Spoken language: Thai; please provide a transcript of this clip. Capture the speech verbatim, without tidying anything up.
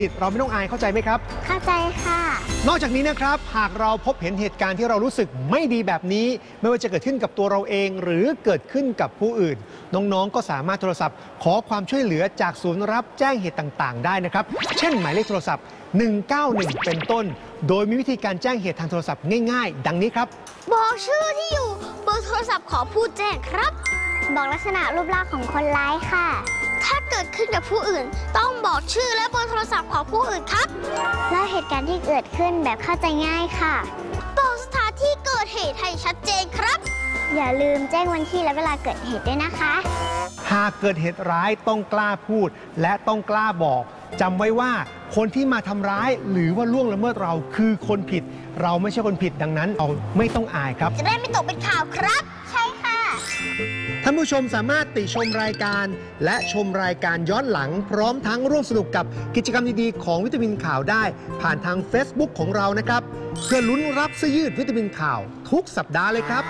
เราไม่ต้องอายเข้าใจไหมครับเข้าใจค่ะนอกจากนี้นะครับหากเราพบเห็นเหตุการณ์ที่เรารู้สึกไม่ดีแบบนี้ไม่ว่าจะเกิดขึ้นกับตัวเราเองหรือเกิดขึ้นกับผู้อื่นน้องๆก็สามารถโทรศัพท์ขอความช่วยเหลือจากศูนย์รับแจ้งเหตุต่างๆได้นะครับเช่นหมายเลขโทรศัพท์หนึ่งเก้าหนึ่งเป็นต้นโดยมีวิธีการแจ้งเหตุทางโทรศัพท์ง่ายๆดังนี้ครับบอกชื่อที่อยู่เบอร์โทรศัพท์ขอผู้แจ้งครับบอกลักษณะรูปร่างของคนร้ายค่ะถ้าเกิดขึ้นกับผู้อื่นต้องบอกชื่อและเบอร์โทรศัพท์ของผู้อื่นครับและเหตุการณ์ที่เกิดขึ้นแบบเข้าใจง่ายค่ะบอกสถานที่เกิดเหตุให้ชัดเจนครับอย่าลืมแจ้งวันที่และเวลาเกิดเหตุด้วยนะคะหากเกิดเหตุร้ายต้องกล้าพูดและต้องกล้าบอกจำไว้ว่าคนที่มาทำร้ายหรือว่าล่วงละเมิดเราคือคนผิดเราไม่ใช่คนผิดดังนั้นเราไม่ต้องอายครับจะได้ไม่ตกเป็นข่าวครับใช่ค่ะท่านผู้ชมสามารถติชมรายการและชมรายการย้อนหลังพร้อมทั้งร่วมสนุกกับกิจกรรมดีๆของวิตามินข่าวได้ผ่านทาง Facebook ของเรานะครับเพื่อลุ้นรับเสื้อยืดวิตามินข่าวทุกสัปดาห์เลยครับ